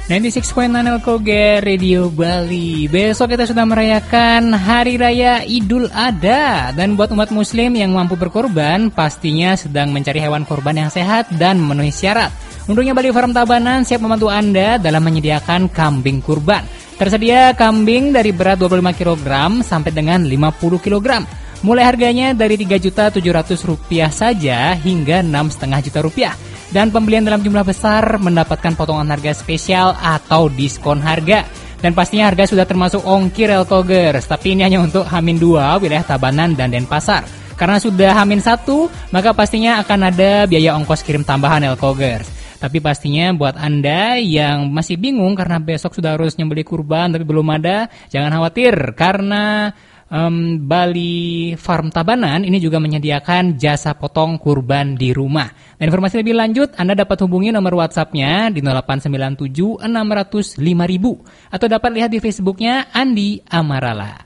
96.9 Elkoger Radio Bali. Besok kita sudah merayakan Hari Raya Idul Adha. Dan buat umat muslim yang mampu berkorban, pastinya sedang mencari hewan korban yang sehat dan memenuhi syarat. Untungnya Bali Farm Tabanan siap membantu Anda dalam menyediakan kambing kurban. Tersedia kambing dari berat 25 kg sampai dengan 50 kg. Mulai harganya dari Rp3.700.000 saja hingga Rp6,5 juta. Dan pembelian dalam jumlah besar mendapatkan potongan harga spesial atau diskon harga. Dan pastinya harga sudah termasuk ongkir Elkogers. Tapi ini hanya untuk H-2 wilayah Tabanan dan Denpasar. Karena sudah H-1, maka pastinya akan ada biaya ongkos kirim tambahan Elkogers. Tapi pastinya buat Anda yang masih bingung karena besok sudah harus nyembelih kurban tapi belum ada, jangan khawatir karena Bali Farm Tabanan ini juga menyediakan jasa potong kurban di rumah. Dan informasi lebih lanjut Anda dapat hubungi nomor WhatsApp-nya di 0897 600 5000 atau dapat lihat di Facebooknya Andi Amarala.